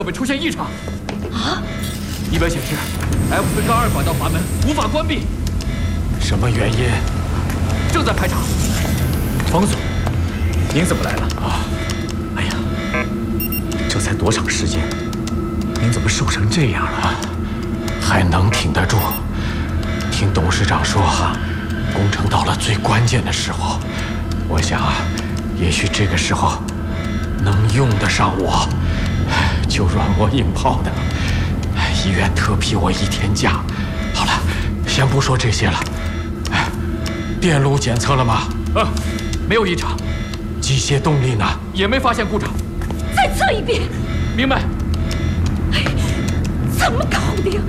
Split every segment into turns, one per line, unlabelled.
设备出现异常。
啊！
仪表显示 F4-2管道阀门无法关闭。
什么原因？
正在排查。
冯总，您怎么来了？啊！哎呀，这才多长时间，您怎么瘦成这样了？还能挺得住？听董事长说，工程到了最关键的时候，我想，也许这个时候能用得上我。就软磨硬泡的，医院特批我1天假。好了，先不说这些了。电路检测了吗？
没有异常。
机械动力呢？
也没发现故障。
再测一遍。
明白。
哎，怎么搞的呀？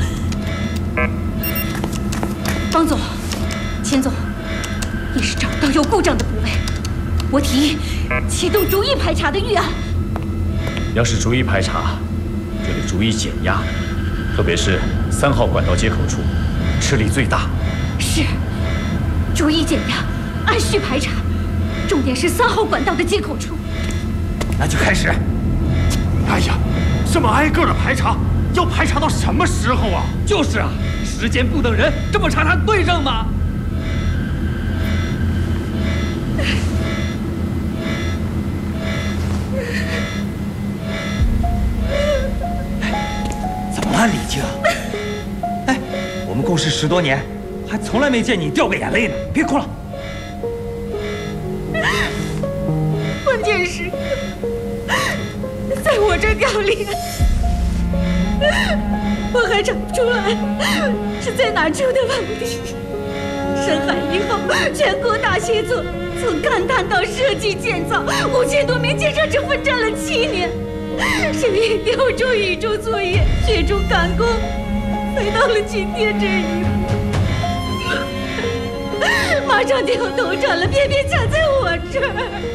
方总，钱总，也是找到有故障的部位。我提议启动逐一排查的预案。
要是逐一排查，就得逐一减压，特别是3号管道接口处，吃力最大。
是，逐一减压，按序排查，重点是3号管道的接口处。
那就开始。哎呀，这么挨个的排查，要排查到什么时候啊？
就是啊，时间不等人，这么查查对上吗？
怎么了，李静？哎，我们共事10多年，还从来没见你掉个眼泪呢。别哭了。
关键是，在我这掉脸，我还找不出来是在哪出的问题。深海1号全国大协作，从勘探到设计建造，5000多名建设成分占了7年。是你丢出宇宙作业，雪中赶工，才到了今天这一步。马上就要投产了，偏偏卡在我这儿。